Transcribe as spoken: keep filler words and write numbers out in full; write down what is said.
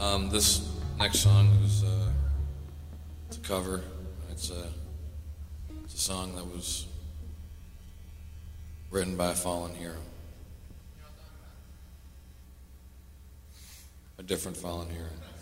Um, this next song is uh, it's a cover. It's a, it's a song that was written by a fallen hero. A different fallen hero.